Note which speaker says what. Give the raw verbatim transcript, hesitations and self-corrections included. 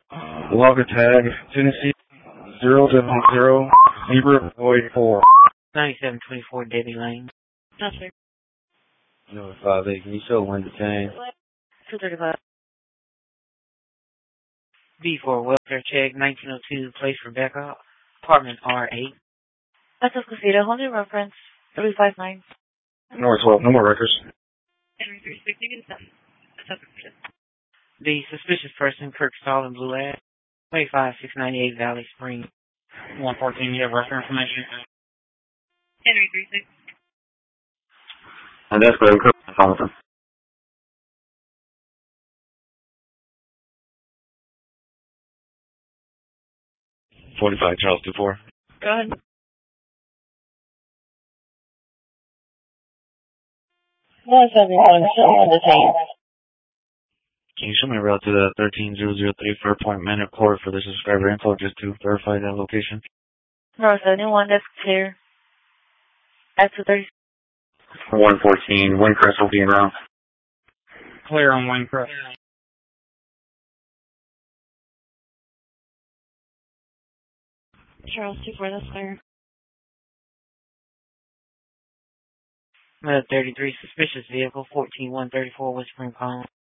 Speaker 1: Logger tag, Tennessee, zero seven zero, Zebra Void four.
Speaker 2: ninety-seven twenty-four Debbie Lane.
Speaker 3: Yes, sir.
Speaker 1: Number five eight, can you show one to ten?
Speaker 3: two thirty-five.
Speaker 2: B four welfare check, nineteen oh two, place Rebecca, apartment R eight.
Speaker 3: That's Escocita, Honda reference, three five nine.
Speaker 1: North twelve, no more records.
Speaker 3: Henry three sixty, seven.
Speaker 2: The suspicious person, Kirk Stalin, Blue Ad, twenty-five six ninety-eight Valley Spring. one fourteen, you have reference information?
Speaker 3: Henry three six.
Speaker 1: And that's where I'm calling. forty-five Charles two four.
Speaker 3: Go ahead. one seven one, still on the same.
Speaker 1: Can you show me a route to the thirteen thousand three Fairpoint Manor Court for the subscriber info just to verify that location?
Speaker 3: No, seventy-one, that's clear. That's two thirty.
Speaker 1: one fourteen, Windcrest will be en route.
Speaker 2: Clear on Windcrest.
Speaker 3: Charles two four, that's clear.
Speaker 2: Another thirty-three, suspicious vehicle, fourteen one thirty-four West Spring Palm.